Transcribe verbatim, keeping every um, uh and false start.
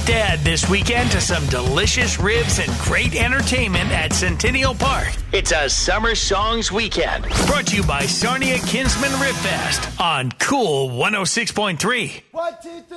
Dad this weekend to some delicious ribs and great entertainment at Centennial Park. It's a Summer Songs Weekend. Brought to you by Sarnia Kinsman Rib Fest on Cool one oh six point three. One, two, three.